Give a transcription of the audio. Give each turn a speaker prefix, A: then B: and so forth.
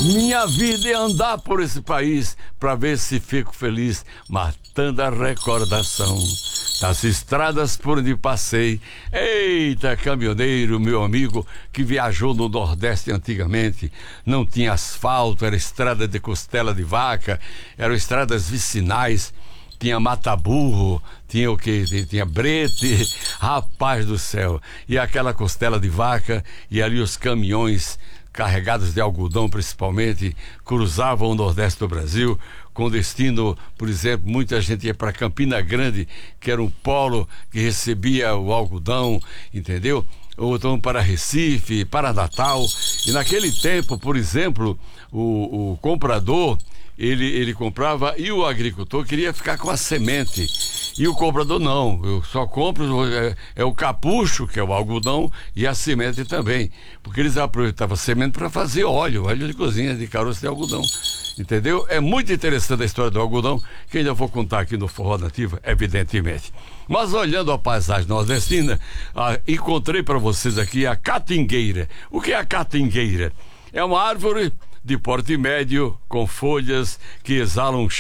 A: Minha vida é andar por esse país pra ver se fico feliz, matando a recordação das estradas por onde passei. Eita, caminhoneiro, meu amigo, que viajou no Nordeste antigamente. Não tinha asfalto, era estrada de costela de vaca, eram estradas vicinais. Tinha mata-burro, tinha o que? Tinha brete, rapaz do céu. E aquela costela de vaca, e ali os caminhões carregados de algodão principalmente, cruzavam o Nordeste do Brasil, com destino, por exemplo, muita gente ia para Campina Grande, que era um polo que recebia o algodão, entendeu? Ou então para Recife, para Natal. E naquele tempo, por exemplo, o comprador, ele comprava e o agricultor queria ficar com a semente. E o comprador não, eu só compro o capucho, que é o algodão, e a semente também. Porque eles aproveitavam a semente para fazer óleo de cozinha, de caroço de algodão. Entendeu? É muito interessante a história do algodão, que ainda vou contar aqui no Forró Nativa, evidentemente. Mas olhando a paisagem nordestina, encontrei para vocês aqui a catingueira. O que é a catingueira? É uma árvore de porte médio, com folhas que exalam